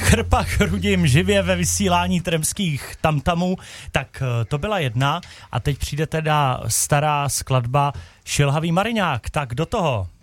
Chrpa chrudím živě ve vysílání tremských tamtamů, tak to byla jedna a teď přijde teda stará skladba Šilhavý Mariňák, tak do toho.